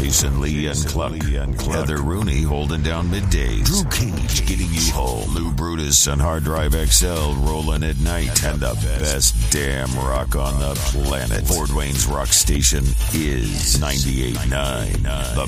Jason Lee and Cluck. Heather Rooney holding down middays. Drew Cage getting you home. Lou Brutus and Hard Drive XL rolling at night. And the best damn rock on the planet. Fort Wayne's rock station is 98.9 The